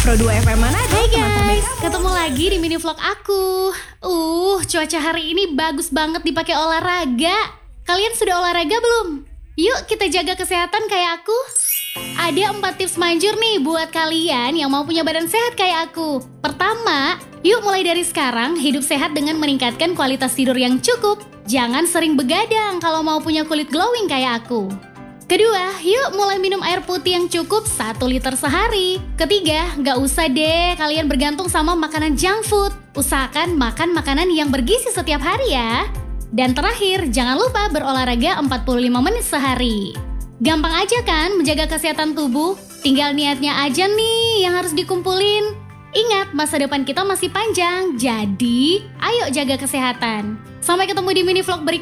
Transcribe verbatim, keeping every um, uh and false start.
Pro dua F M Manado. Hai teman terbaik guys, kamu. ketemu lagi di mini vlog aku. Uh, cuaca hari ini bagus banget dipakai olahraga. Kalian sudah olahraga belum? Yuk kita jaga kesehatan kayak aku. Ada empat tips manjur nih buat kalian yang mau punya badan sehat kayak aku. Pertama, yuk mulai dari sekarang hidup sehat dengan meningkatkan kualitas tidur yang cukup. Jangan sering begadang kalau mau punya kulit glowing kayak aku. Kedua, yuk mulai minum air putih yang cukup satu liter sehari. Ketiga, gak usah deh kalian bergantung sama makanan junk food. Usahakan makan makanan yang bergizi setiap hari ya. Dan terakhir, jangan lupa berolahraga empat puluh lima menit sehari. Gampang aja kan menjaga kesehatan tubuh? Tinggal niatnya aja nih yang harus dikumpulin. Ingat, masa depan kita masih panjang, jadi ayo jaga kesehatan. Sampai ketemu di mini vlog berikutnya.